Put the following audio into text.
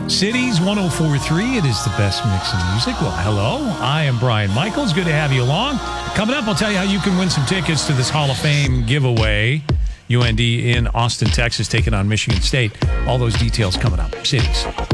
Cities 104.3, it is the best mix of music. Well, hello, I am Brian Michaels. Good to have you along. Coming up, I'll tell you how you can win some tickets to this Hall of Fame giveaway. UND in Austin, Texas, taking on Michigan State. All those details coming up. Cities.